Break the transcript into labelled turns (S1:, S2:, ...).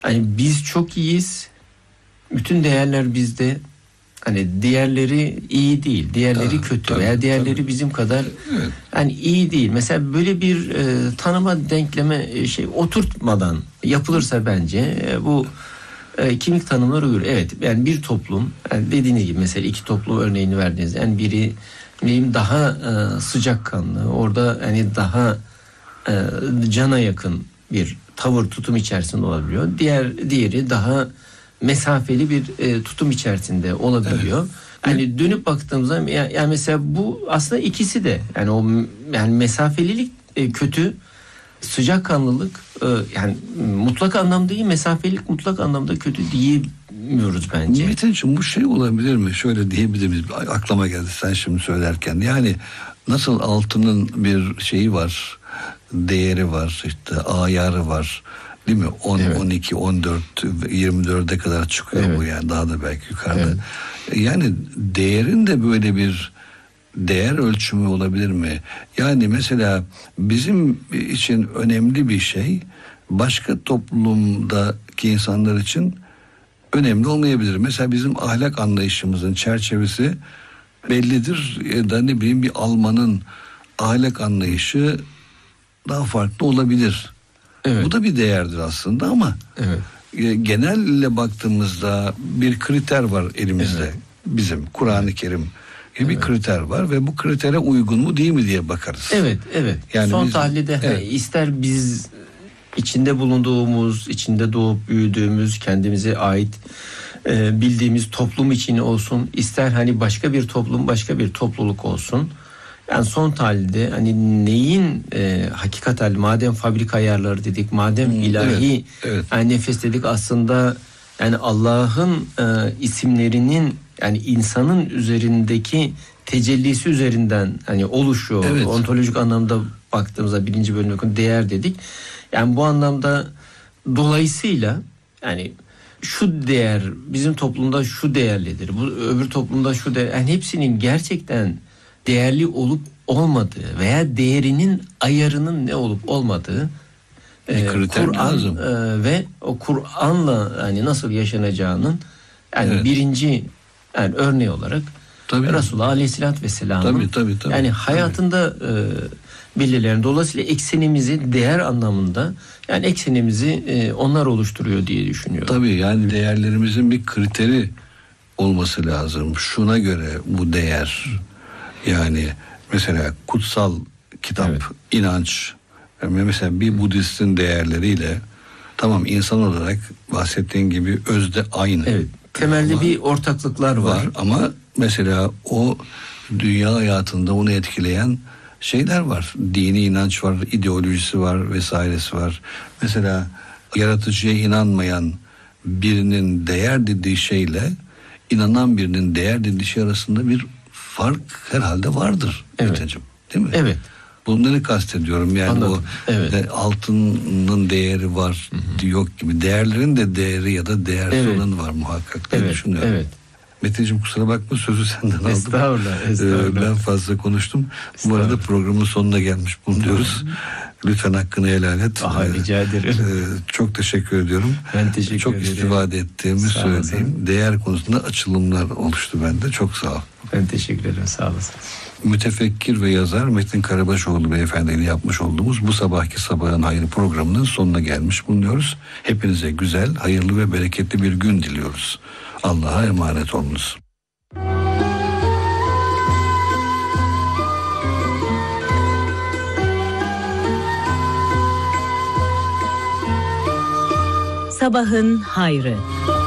S1: Hani biz çok iyiyiz. Bütün değerler bizde. Hani diğerleri iyi değil, diğerleri kötü veya diğerleri bizim kadar yani iyi değil. Mesela böyle bir tanıma denkleme oturtmadan yapılırsa bence bu kimlik tanımları olur. Evet, yani bir toplum, yani dediğiniz gibi mesela iki toplum örneğini verdiniz. Yani biri daha sıcakkanlı, orada hani daha cana yakın bir tavır tutum içerisinde olabiliyor. Diğeri daha mesafeli bir tutum içerisinde olabiliyor. Yani dönüp baktığımızda yani mesela bu aslında ikisi de yani o yani mesafelilik kötü, sıcakkanlılık yani mutlak anlamda iyi, mesafelilik mutlak anlamda kötü diyemiyoruz bence.
S2: Metin'ciğim bu şey olabilir mi? Şöyle diyebilir miyiz? Aklıma geldi sen şimdi söylerken. Yani nasıl altının bir şeyi var, değeri var, işte ayarı var. Değil mi? 10, 12, 14, 24'e kadar çıkıyor bu yani. Daha da belki yukarıda. Yani değerin de böyle bir değer ölçümü olabilir mi? Yani mesela bizim için önemli bir şey başka toplumdaki insanlar için önemli olmayabilir. Mesela bizim ahlak anlayışımızın çerçevesi bellidir. Ya da ne bileyim bir Alman'ın ahlak anlayışı daha farklı olabilir. Bu da bir değerdir aslında ama genelle baktığımızda bir kriter var elimizde. Bizim Kur'an-ı Kerim bir kriter var ve bu kritere uygun mu değil mi diye bakarız.
S1: Yani son tahlilde ister biz içinde bulunduğumuz, içinde doğup büyüdüğümüz, kendimize ait bildiğimiz toplum için olsun, ister hani başka bir toplum, başka bir topluluk olsun. Yani son tahlilde hani neyin hakikaten madem fabrika ayarları dedik, madem ilahi yani nefes dedik, aslında yani Allah'ın isimlerinin yani insanın üzerindeki tecellisi üzerinden hani oluşuyor. Ontolojik anlamda baktığımızda birinci bölümde değer dedik. Yani bu anlamda dolayısıyla yani şu değer bizim toplumda şu değerlidir, bu öbür toplumda şu değer, yani hepsinin gerçekten değerli olup olmadığı veya değerinin ayarının ne olup olmadığı Kur'an ve o Kur'an'la hani nasıl yaşanacağının yani birinci yani örneği olarak Resulullah Aleyhisselatü Vesselam'ın yani hayatında belirleyen, dolayısıyla eksenimizi değer anlamında yani eksenimizi onlar oluşturuyor diye düşünüyorum.
S2: Tabii yani değerlerimizin bir kriteri olması lazım. Şuna göre bu değer, yani mesela kutsal kitap, inanç, mesela bir Budist'in değerleriyle tamam insan olarak bahsettiğin gibi özde aynı.
S1: Temelde bir ortaklıklar var
S2: ama mesela o dünya hayatında onu etkileyen şeyler var. Dini inanç var, ideolojisi var vesairesi var. Mesela yaratıcıya inanmayan birinin değer dediği şeyle inanan birinin değer dediği şey arasında bir fark herhalde vardır. Değil mi? Bunları kastediyorum. Yani anladım. O altının değeri var yok gibi. Değerlerin de değeri ya da değersiz olanı var muhakkak diye düşünüyorum. Metin'ciğim kusura bakma, sözü senden aldım.
S1: Estağfurullah.
S2: Ben fazla konuştum. Bu arada programın sonuna gelmiş bulunuyoruz. Lütfen hakkını helal et.
S1: Rica ederim.
S2: Çok teşekkür ediyorum.
S1: Ben teşekkür ederim.
S2: Çok istifade ettiğimi söyleyeyim. Değer konusunda açılımlar oluştu bende. Çok sağ ol.
S1: Ben teşekkür ederim. Sağ olasın.
S2: Mütefekkir ve yazar Metin Karabaşoğlu beyefendiyle yapmış olduğumuz bu sabahki Sabahın Hayrı programının sonuna gelmiş bulunuyoruz. Hepinize güzel, hayırlı ve bereketli bir gün diliyoruz. Allah'a emanet olunuz.
S3: Sabahın Hayrı.